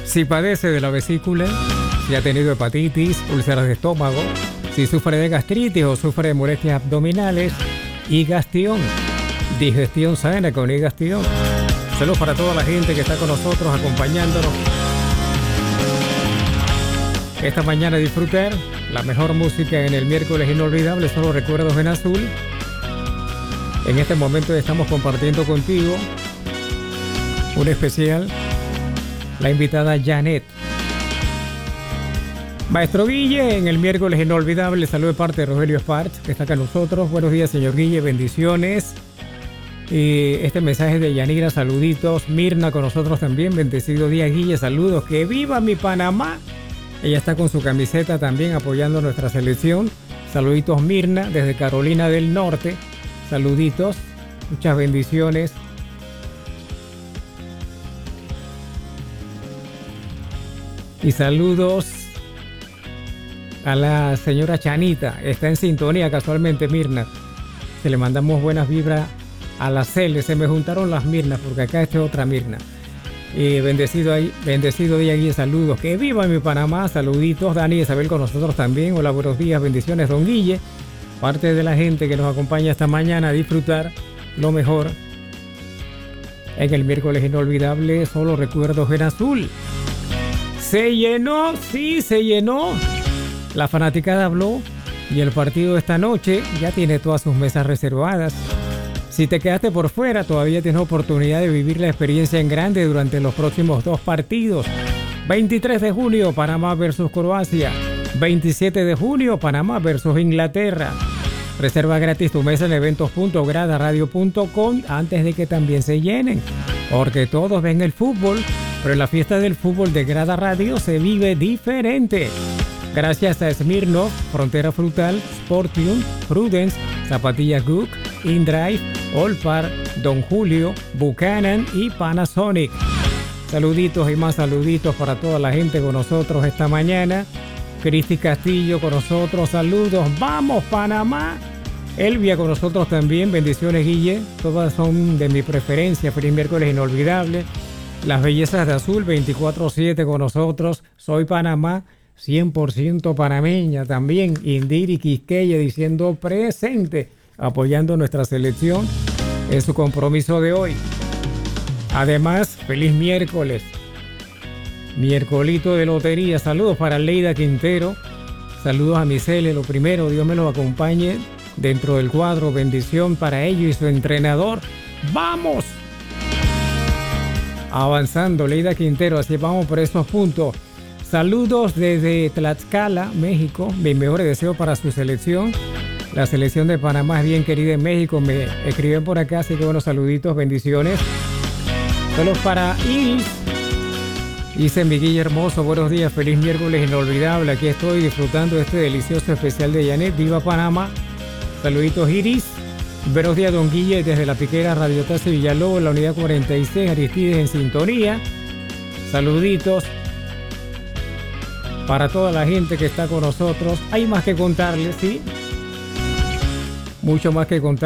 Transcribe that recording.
Si padece de la vesícula, si ha tenido hepatitis, úlceras de estómago, si sufre de gastritis o sufre de molestias abdominales, Igastión, digestión sana con Igastión. Saludos para toda la gente que está con nosotros acompañándonos esta mañana. Disfrutar la mejor música en el miércoles inolvidable, solo recuerdos en azul. En este momento estamos compartiendo contigo un especial, la invitada Janet. Maestro Guille, en el miércoles inolvidable, saludo de parte de Rogelio Espart, que está acá con nosotros. Buenos días, señor Guille, bendiciones. Y este mensaje de Yanira, saluditos. Mirna con nosotros también, bendecido día, Guille, saludos. ¡Que viva mi Panamá! Ella está con su camiseta también apoyando nuestra selección. Saluditos, Mirna, desde Carolina del Norte. Saluditos, muchas bendiciones. Y saludos a la señora Chanita, está en sintonía casualmente, Mirna. Se le mandamos buenas vibras a la Cele. Se me juntaron las Mirnas porque acá está otra Mirna. Y bendecido día, Guille, saludos. Que viva mi Panamá, saluditos. Dani y Isabel con nosotros también. Hola, buenos días, bendiciones, don Guille. Parte de la gente que nos acompaña esta mañana a disfrutar lo mejor en el miércoles inolvidable, solo recuerdos en azul. Se llenó, sí, se llenó. La fanaticada habló y el partido de esta noche ya tiene todas sus mesas reservadas. Si te quedaste por fuera, todavía tienes oportunidad de vivir la experiencia en grande durante los próximos dos partidos. 23 de junio, Panamá versus Croacia. 27 de junio, Panamá versus Inglaterra. Reserva gratis tu mesa en eventos.gradaradio.com antes de que también se llenen. Porque todos ven el fútbol, pero en la fiesta del fútbol de Grada Radio se vive diferente. Gracias a Smirnoff, Frontera Frutal, Sportium, Prudence, Zapatillas Gook, InDrive, Olpar, Don Julio, Buchanan y Panasonic. Saluditos y más saluditos para toda la gente con nosotros esta mañana. Cristi Castillo con nosotros, saludos. ¡Vamos, Panamá! Elvia con nosotros también, bendiciones, Guille. Todas son de mi preferencia. Feliz miércoles inolvidable. Las bellezas de azul, 24/7 con nosotros. Soy Panamá, 100% panameña también. Indiri Quisqueya diciendo presente, apoyando nuestra selección en su compromiso de hoy. Además, feliz miércoles. Miércolito de lotería. Saludos para Leida Quintero. Saludos a Misele. Lo primero, Dios me los acompañe dentro del cuadro. Bendición para ellos y su entrenador. ¡Vamos! Avanzando, Leida Quintero. Así vamos por esos puntos. Saludos desde Tlaxcala, México. Mis mejores deseos para su selección. La selección de Panamá es bien querida en México. Me escriben por acá, así que buenos saluditos, bendiciones. Saludos para Iris. Dice mi Guille hermoso, buenos días, feliz miércoles inolvidable. Aquí estoy disfrutando de este delicioso especial de Janet. Viva Panamá. Saluditos, Iris. Buenos días, don Guille, desde la Piquera, Radio Taxi Villalobos, la unidad 46, Aristides en sintonía. Saluditos para toda la gente que está con nosotros. Hay más que contarles, ¿sí? Mucho más que contar.